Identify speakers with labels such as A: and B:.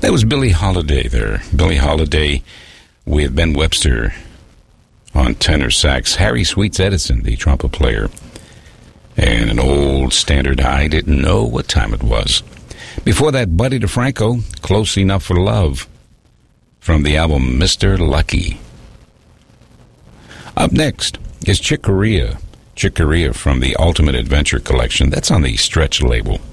A: That was Billie Holiday there. Billie Holiday with Ben Webster on tenor sax. Harry Sweets Edison, the trumpet player. And an old standard, I didn't know what time it was. Before that, Buddy DeFranco, Close Enough for Love, from the album Mr. Lucky. Up next is Chick Corea. Chick Corea from the Ultimate Adventure Collection. That's on the Stretch label.